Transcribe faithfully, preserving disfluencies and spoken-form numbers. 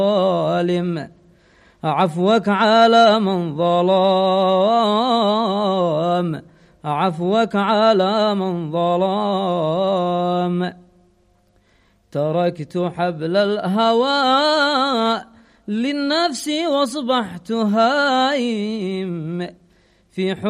ظالم عفوك على من ظلم، عفوك على من ظلم. تركت حبل الهوى للنفس واصبحت هايم في